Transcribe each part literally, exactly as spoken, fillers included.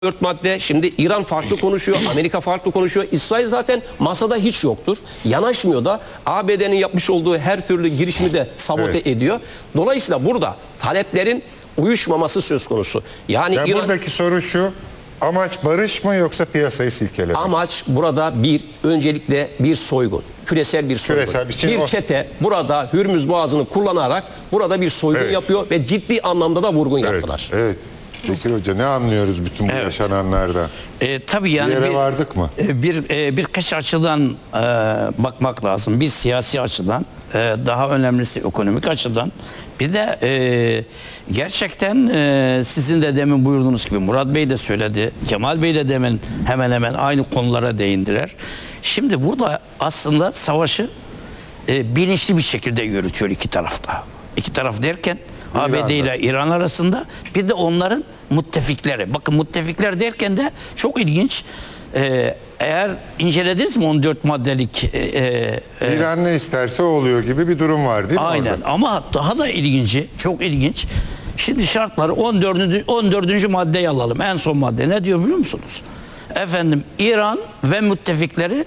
Dört madde. Şimdi İran farklı konuşuyor, Amerika farklı konuşuyor. İsrail zaten masada hiç yoktur. Yanaşmıyor da A B D'nin yapmış olduğu her türlü girişimi de sabote evet. ediyor. Dolayısıyla burada taleplerin uyuşmaması söz konusu. Yani, yani İran... buradaki soru şu: amaç barış mı yoksa piyasayı silkelemek? Amaç burada bir, öncelikle bir soygun. Küresel bir soygun. Küresel bir, bir çete burada Hürmüz Boğazı'nı kullanarak burada bir soygun evet. yapıyor ve ciddi anlamda da vurgun evet. yaptılar. Evet. Bekir Hoca, ne anlıyoruz bütün bu evet. yaşananlarda? E, tabii yani bir yere bir, vardık mı? Bir e, birkaç açıdan e, bakmak lazım. Bir siyasi açıdan, e, daha önemlisi ekonomik açıdan. Bir de e, gerçekten e, sizin de demin buyurduğunuz gibi Murat Bey de söyledi, Kemal Bey de demin hemen hemen aynı konulara değindiler. Şimdi burada aslında savaşı e, bilinçli bir şekilde yürütüyor iki tarafta. İki taraf derken A B D ile İran arasında, bir de onların müttefikleri. Bakın, müttefikler derken de çok ilginç. Ee, eğer incelediniz mi on dört maddelik e, e, İran ne isterse oluyor gibi bir durum var değil mi? Aynen orada? Ama daha da ilginci, çok ilginç. Şimdi şartları on dördüncü on dördüncü maddeyi alalım. En son madde ne diyor biliyor musunuz? Efendim, İran ve müttefikleri,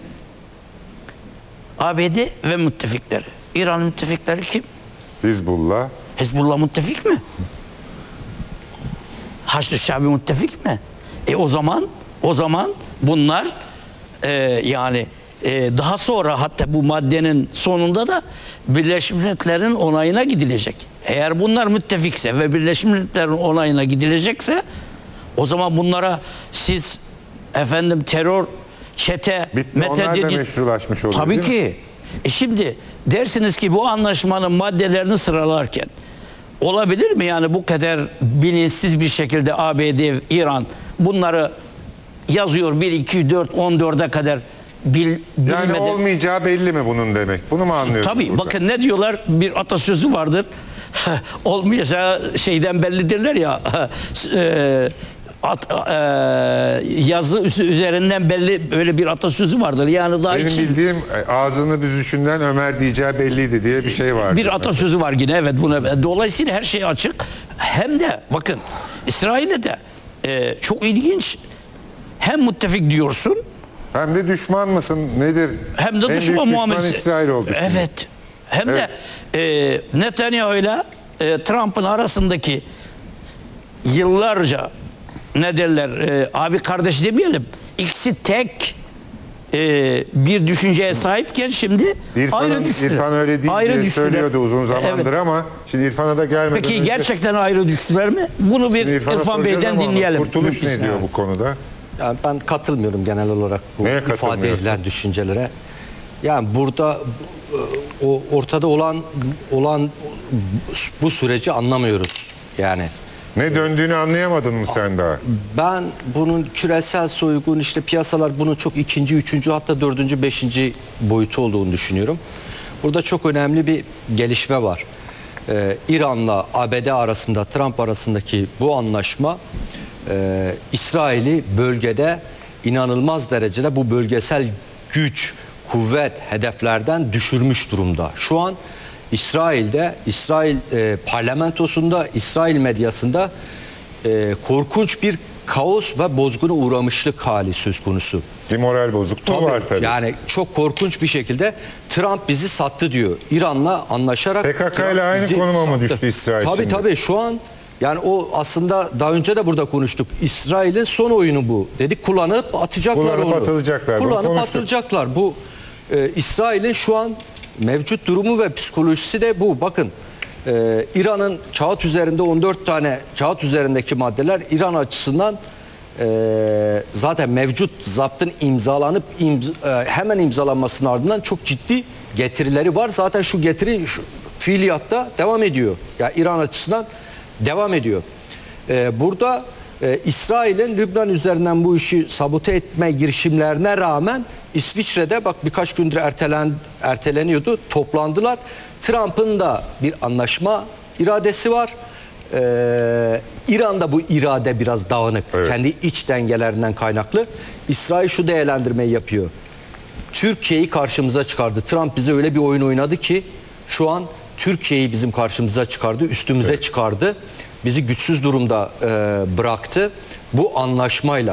A B D ve müttefikleri. İran müttefikleri kim? Hizbullah. Hizbullah müttefik mi? Haçlı Şabi müttefik mi? E o zaman o zaman bunlar e, yani e, daha sonra, hatta bu maddenin sonunda da Birleşmiş Milletler'in onayına gidilecek. Eğer bunlar müttefikse ve Birleşmiş Milletler'in onayına gidilecekse, o zaman bunlara siz efendim terör, çete, bitti, onlar da meşrulaşmış olur. Tabii ki. E şimdi dersiniz ki bu anlaşmanın maddelerini sıralarken olabilir mi yani bu kadar bilinçsiz bir şekilde A B D, İran bunları yazıyor, bir, iki, dört, on dörde kadar bil, bilmeden. Yani olmayacağı belli mi bunun demek? Bunu mu anlıyorsunuz? Tabii burada? Bakın ne diyorlar, bir atasözü vardır. Olmayacağı şeyden bellidirler ya. e, At, e, yazı üzerinden belli, böyle bir atasözü vardır. Yani daha benim için, bildiğim ağzını büzüşünden Ömer diyeceği belliydi diye bir şey var. Bir atasözü var yine, evet. Buna, dolayısıyla her şey açık. Hem de bakın, İsrail'e de e, çok ilginç. Hem müttefik diyorsun, hem de düşman mısın nedir? Hem de en düşman muamelesi. İsrail oldu. Evet. Hem evet. de e, Netanyahu ile e, Trump'ın arasındaki yıllarca, ne derler, e, abi kardeş demeyelim, ikisi tek e, bir düşünceye sahipken şimdi ayrı düştüler. İrfan öyle değil ayrı diye düştüler. söylüyordu uzun zamandır, evet. Ama şimdi İrfan'a da gelmeden Peki önce... gerçekten ayrı düştüler mi? Bunu bir İrfan Bey'den dinleyelim. Kurtuluş ne diyor bu konuda? Yani ben katılmıyorum genel olarak bu ifade edilen düşüncelere. Yani burada o ortada olan olan bu süreci anlamıyoruz. Yani ne döndüğünü anlayamadın mı sen daha? Ben bunun küresel soygun, işte piyasalar bunun çok ikinci, üçüncü, hatta dördüncü, beşinci boyutu olduğunu düşünüyorum. Burada çok önemli bir gelişme var. Ee, İran'la A B D arasında, Trump arasındaki bu anlaşma e, İsrail'i bölgede inanılmaz derecede bu bölgesel güç, kuvvet hedeflerden düşürmüş durumda. Şu an İsrail'de, İsrail e, parlamentosunda, İsrail medyasında e, korkunç bir kaos ve bozguna uğramışlık hali söz konusu. Bir moral bozukluğu var tabii. Yani çok korkunç bir şekilde Trump bizi sattı diyor. İran'la anlaşarak P K K ile aynı konuma mı düştü İsrail? Tabii şimdi? tabii şu an yani o aslında daha önce de burada konuştuk. İsrail'in son oyunu bu. Dedik kullanıp atacaklar kullanıp onu. Kullanıp atılacaklar. Kullanıp atılacaklar. Bu e, İsrail'in şu an mevcut durumu ve psikolojisi de bu. Bakın e, İran'ın kağıt üzerinde on dört tane kağıt üzerindeki maddeler İran açısından e, zaten mevcut zaptın imzalanıp imz, e, hemen imzalanmasının ardından çok ciddi getirileri var. Zaten şu getiri şu, fiiliyatta devam ediyor. Ya yani İran açısından devam ediyor. E, burada e, İsrail'in Lübnan üzerinden bu işi sabote etme girişimlerine rağmen İsviçre'de bak birkaç gündür ertelen, erteleniyordu. Toplandılar. Trump'ın da bir anlaşma iradesi var. Ee, İran'da bu irade biraz dağınık. Evet. Kendi iç dengelerinden kaynaklı. İsrail şu değerlendirmeyi yapıyor. Türkiye'yi karşımıza çıkardı. Trump bize öyle bir oyun oynadı ki şu an Türkiye'yi bizim karşımıza çıkardı. Üstümüze evet. çıkardı. Bizi güçsüz durumda e, bıraktı. bu anlaşmayla